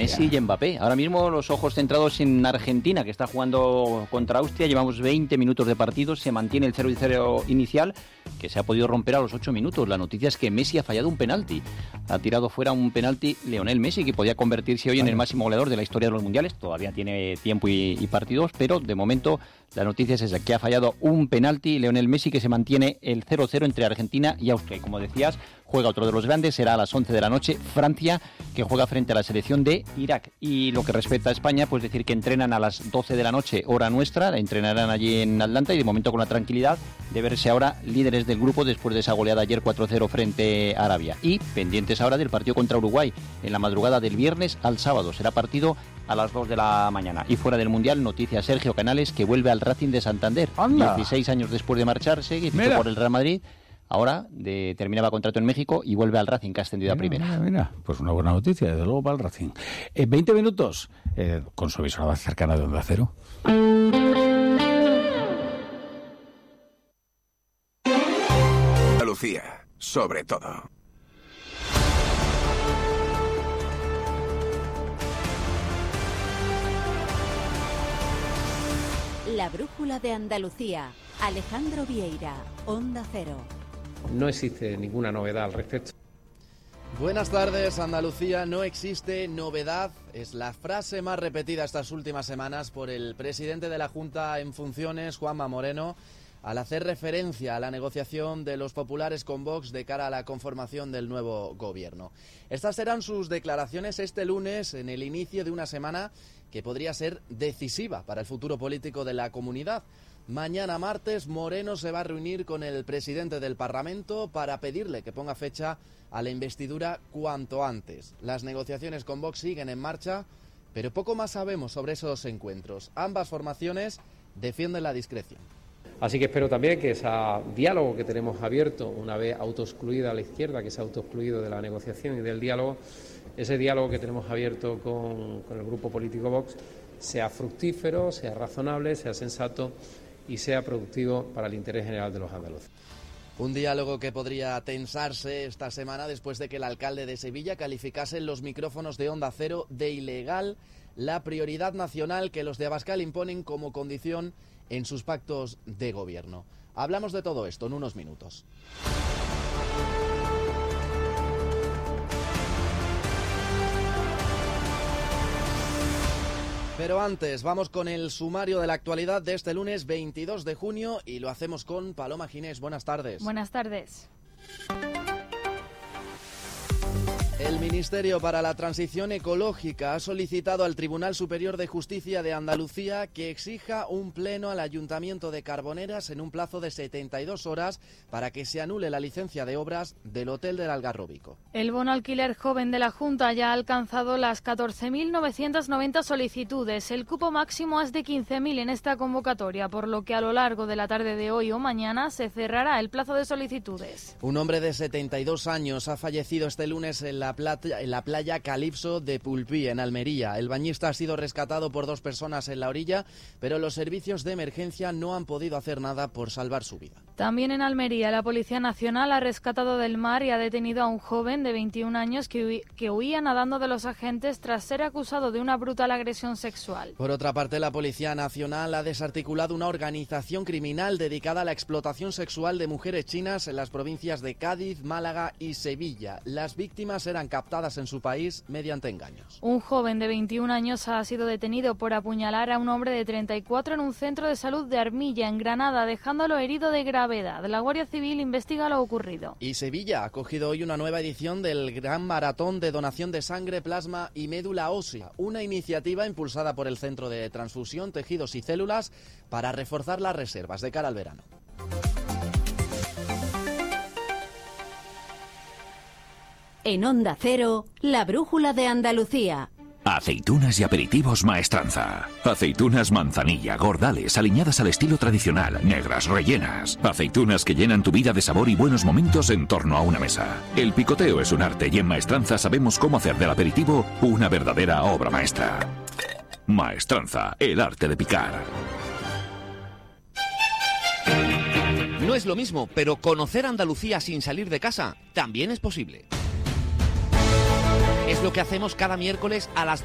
Messi y Mbappé. Ahora mismo los ojos centrados en Argentina, que está jugando contra Austria. Llevamos 20 minutos de partido, se mantiene el 0-0 inicial, que se ha podido romper a los 8 minutos. La noticia es que Messi ha fallado un penalti. Ha tirado fuera un penalti Lionel Messi, que podía convertirse hoy en el máximo goleador de la historia de los mundiales. Todavía tiene tiempo y partidos, pero de momento la noticia es esa, que ha fallado un penalti Lionel Messi, que se mantiene el 0-0 entre Argentina y Austria. Y como decías, juega otro de los grandes, será a las 11 de la noche, Francia, que juega frente a la selección de Irak. Y lo que respecta a España, pues decir que entrenan a las 12 de la noche, hora nuestra, entrenarán allí en Atlanta y de momento con la tranquilidad de verse ahora líderes del grupo después de esa goleada ayer 4-0 frente a Arabia. Y pendientes ahora del partido contra Uruguay, en la madrugada del viernes al sábado. Será partido a las 2 de la mañana. Y fuera del Mundial, noticia Sergio Canales, que vuelve al Racing de Santander. ¡Anda! 16 años después de marcharse, que fichó por el Real Madrid. Ahora terminaba contrato en México y vuelve al Racing, que ha ascendido a primera. Mira, pues una buena noticia, desde luego, para el Racing. 20 minutos con su emisora más cercana de Onda Cero. Andalucía, sobre todo. La brújula de Andalucía. Alejandro Vieira, Onda Cero. No existe ninguna novedad al respecto. Buenas tardes, Andalucía. No existe novedad. Es la frase más repetida estas últimas semanas por el presidente de la Junta en funciones, Juanma Moreno, al hacer referencia a la negociación de los populares con Vox de cara a la conformación del nuevo gobierno. Estas serán sus declaraciones este lunes, en el inicio de una semana que podría ser decisiva para el futuro político de la comunidad. Mañana martes, Moreno se va a reunir con el presidente del Parlamento para pedirle que ponga fecha a la investidura cuanto antes. Las negociaciones con Vox siguen en marcha, pero poco más sabemos sobre esos encuentros. Ambas formaciones defienden la discreción. Así que espero también que ese diálogo que tenemos abierto, una vez autoexcluida a la izquierda, que se ha autoexcluido de la negociación y del diálogo, ese diálogo que tenemos abierto con el grupo político Vox sea fructífero, sea razonable, sea sensato y sea productivo para el interés general de los andaluces. Un diálogo que podría tensarse esta semana después de que el alcalde de Sevilla calificase en los micrófonos de Onda Cero de ilegal la prioridad nacional que los de Abascal imponen como condición en sus pactos de gobierno. Hablamos de todo esto en unos minutos. Pero antes, vamos con el sumario de la actualidad de este lunes 22 de junio y lo hacemos con Paloma Ginés. Buenas tardes. Buenas tardes. El Ministerio para la Transición Ecológica ha solicitado al Tribunal Superior de Justicia de Andalucía que exija un pleno al Ayuntamiento de Carboneras en un plazo de 72 horas para que se anule la licencia de obras del Hotel del Algarrobico. El bono alquiler joven de la Junta ya ha alcanzado las 14.990 solicitudes. El cupo máximo es de 15.000 en esta convocatoria, por lo que a lo largo de la tarde de hoy o mañana se cerrará el plazo de solicitudes. Un hombre de 72 años ha fallecido este lunes en la playa Calipso de Pulpí, en Almería. El bañista ha sido rescatado por 2 personas en la orilla, pero los servicios de emergencia no han podido hacer nada por salvar su vida. También en Almería, la Policía Nacional ha rescatado del mar y ha detenido a un joven de 21 años que huía nadando de los agentes tras ser acusado de una brutal agresión sexual. Por otra parte, la Policía Nacional ha desarticulado una organización criminal dedicada a la explotación sexual de mujeres chinas en las provincias de Cádiz, Málaga y Sevilla. Las víctimas eran captadas en su país mediante engaños. Un joven de 21 años ha sido detenido por apuñalar a un hombre de 34 en un centro de salud de Armilla, en Granada, dejándolo herido de gravedad. La Guardia Civil investiga lo ocurrido. Y Sevilla ha acogido hoy una nueva edición del Gran Maratón de Donación de Sangre, Plasma y Médula Ósea, una iniciativa impulsada por el Centro de Transfusión, Tejidos y Células para reforzar las reservas de cara al verano. En Onda Cero, la brújula de Andalucía. Aceitunas y aperitivos Maestranza. Aceitunas manzanilla, gordales, aliñadas al estilo tradicional, negras, rellenas. Aceitunas que llenan tu vida de sabor y buenos momentos en torno a una mesa. El picoteo es un arte y en Maestranza sabemos cómo hacer del aperitivo una verdadera obra maestra. Maestranza, el arte de picar. No es lo mismo, pero conocer Andalucía sin salir de casa también es posible. Es lo que hacemos cada miércoles a las